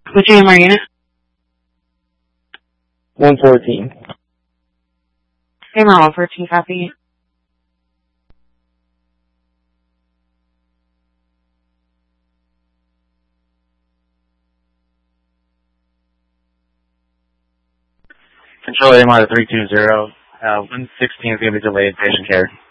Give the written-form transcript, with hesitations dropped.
Which AMR unit? 114. AMR 114, copy. Control AMR 320. 116 is going to be delayed patient care.